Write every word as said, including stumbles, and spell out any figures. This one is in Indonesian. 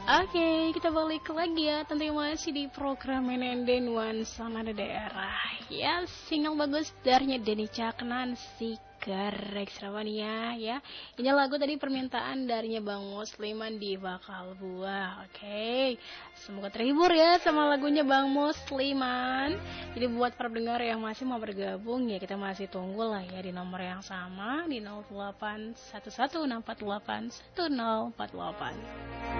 Oke, kita balik lagi ya. Tentunya masih di program Menende Nuansa Nada Daerah. Ya, single bagus darinya Denny Caknan si Gerek Sravania ya. Ini lagu tadi permintaan darinya Bang Musliman di Bakal Buah. Oke, semoga terhibur ya sama lagunya Bang Musliman. Jadi buat para pendengar yang masih mau bergabung ya, kita masih tunggu lah ya di nomor yang sama di nol delapan satu satu enam empat delapan satu nol empat delapan.